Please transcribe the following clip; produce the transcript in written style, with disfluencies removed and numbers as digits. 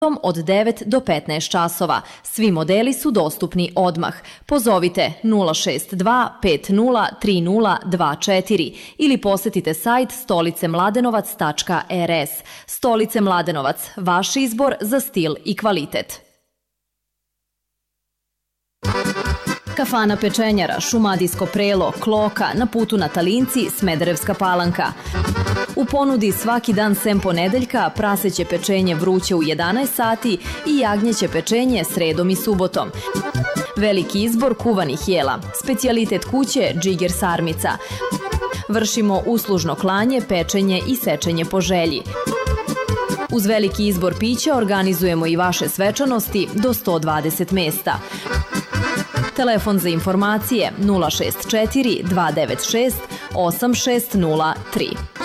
od 9 do 15 časova. Svi modeli su dostupni odmah. Pozovite 062 50 30 24 ili posetite sajt stolicemladenovac.rs. Stolice Mladenovac, vaš izbor za stil i kvalitet. Kafana pečenjara, Šumadijsko prelo, Kloka, na putu na Talinci, Smederevska Palanka. U ponudi svaki dan sem ponedeljka praseće pečenje vruće u 11 sati i jagnjeće pečenje sredom i subotom. Veliki izbor kuvanih jela, specijalitet kuće džiger sarmica. Vršimo uslužno klanje, pečenje i sečenje po želji. Uz veliki izbor pića organizujemo i vaše svečanosti do 120 mesta. Telefon za informacije 064 296 8603.